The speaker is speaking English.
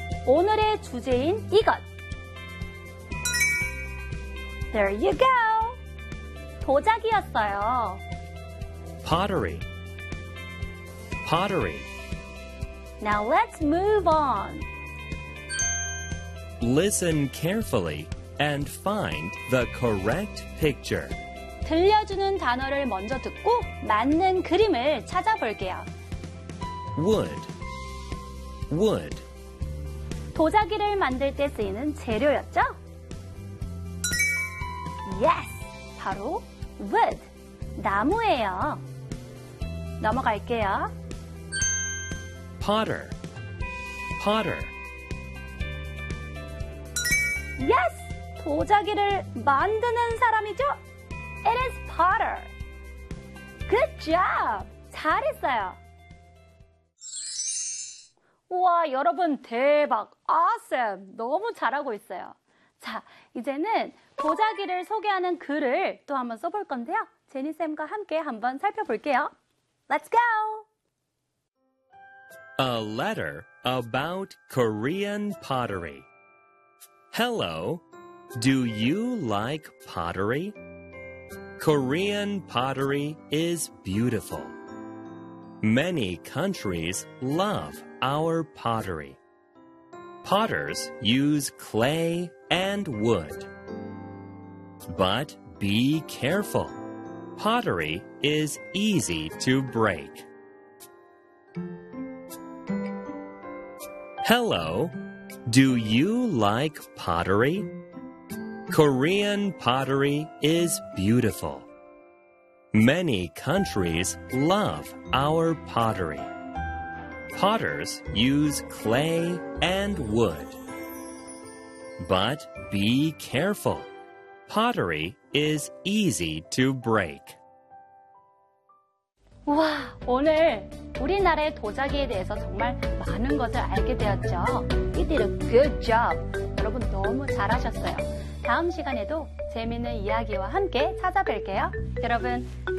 오늘의 주제인 이것. There you go. 도자기였어요. Pottery. Pottery. Now let's move on. Listen carefully and find the correct picture. 들려주는 단어를 먼저 듣고 맞는 그림을 찾아볼게요. Wood. Wood. 도자기를 만들 때 쓰이는 재료였죠? Yes! 바로 wood, 나무예요. 넘어갈게요. Potter. Potter. Yes! 도자기를 만드는 사람이죠? It is Potter. Good job! 잘했어요. 우와, 여러분 대박! Awesome! 너무 잘하고 있어요. 자, 이제는 도자기를 소개하는 글을 또 한번 써볼 건데요. 제니쌤과 함께 한번 살펴볼게요. Let's go! A letter about Korean pottery. Hello, do you like pottery? Korean pottery is beautiful. Many countries love our pottery. Potters use clay and wood. But be careful. Pottery is easy to break. Hello, do you like pottery? Korean pottery is beautiful. Many countries love our pottery. Potters use clay and wood. But be careful. Pottery is easy to break. 우와, 오늘 우리나라의 도자기에 대해서 정말 많은 것을 알게 되었죠. You did a good job. 여러분 너무 잘하셨어요. 다음 시간에도 재미있는 이야기와 함께 찾아뵐게요. 여러분,